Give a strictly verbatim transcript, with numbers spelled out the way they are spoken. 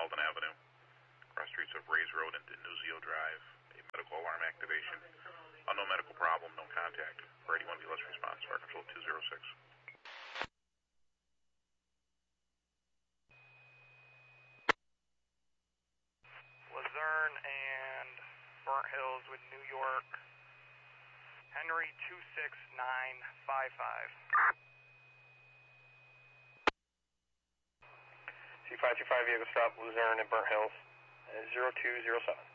Alden Avenue, cross streets of Rays Road and Denuzio Drive. A medical alarm activation. Unknown medical problem, no contact. For eighty-one B, less response. Fire Control two zero six. Luzerne and Burnt Hills with New York. Henry two six nine five five. C five two five vehicle stop, Luzerne and Burnt Hills, zero two zero seven.